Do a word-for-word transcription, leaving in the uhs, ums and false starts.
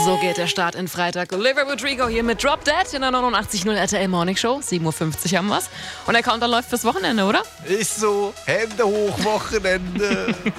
So geht der Start in Freitag. Olivia Rodrigo hier mit Drop Dead in der neunundachtzig Komma null R T L Morning Show. sieben Uhr fünfzig haben wir's. Und der Countdown läuft fürs Wochenende, oder? Ist so. Hände hoch, Wochenende.